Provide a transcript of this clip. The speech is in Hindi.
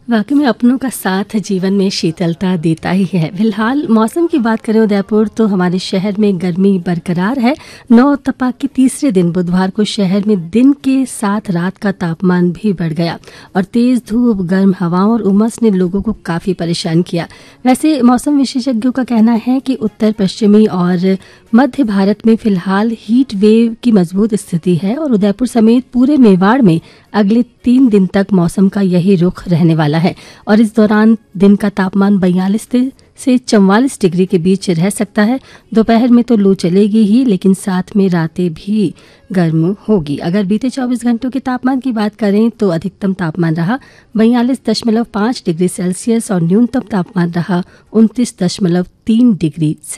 वाकई में अपनों का साथ जीवन में शीतलता देता ही है। फिलहाल मौसम की बात करें उदयपुर तो हमारे शहर में गर्मी बरकरार है। 9 तपा के तीसरे दिन बुधवार को शहर में दिन के साथ रात का तापमान भी बढ़ गया और तेज धूप, गर्म हवाओं और उमस ने लोगों को काफी परेशान किया। वैसे मौसम विशेषज्ञों का कहना है कि उत्तर पश्चिमी और मध्य भारत में फिलहाल हीट वेव की मजबूत स्थिति है और उदयपुर समेत पूरे मेवाड़ में अगले 3 दिन तक मौसम का यही रुख रहने वाला है और इस दौरान दिन का तापमान 42 से 44 डिग्री के बीच रह सकता है। दोपहर में तो लू चलेगी ही, लेकिन साथ में रातें भी गर्म होगी। अगर बीते 24 घंटों के तापमान की बात करें तो अधिकतम तापमान रहा 42.5 डिग्री सेल्सियस और न्यूनतम तापमान रहा 29.3 डिग्री